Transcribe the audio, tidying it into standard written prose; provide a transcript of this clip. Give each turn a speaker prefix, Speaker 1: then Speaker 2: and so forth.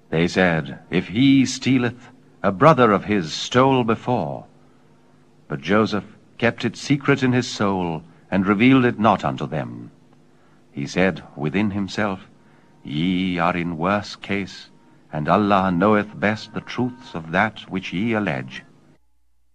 Speaker 1: They said, If he stealeth, a brother of his stole before. But Joseph kept it secret in his soul, and revealed it not unto them. He said within himself, Ye are in worse case, and Allah knoweth best the truths of that which ye allege.